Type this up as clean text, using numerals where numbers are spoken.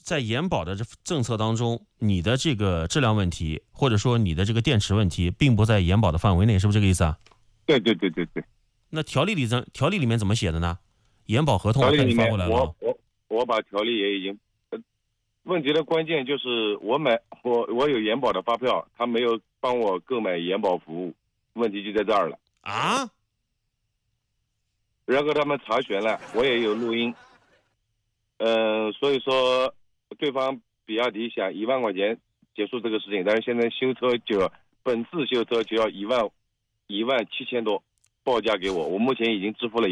在延保的这政策当中，你的这个质量问题，或者说你的这个电池问题，并不在延保的范围内，是不是这个意思啊？ 对。 那条例里面怎么写的呢？延保合同我看你发条例里面过来了。 我把条例也已经，问题的关键就是我有延保的发票，他没有帮我购买延保服务，问题就在这儿了啊。 然后他们查询了，我也有录音，所以说对方比亚迪想1万块钱结束这个事情，但是现在本次修车就要1万7000多报价给我，我目前已经支付了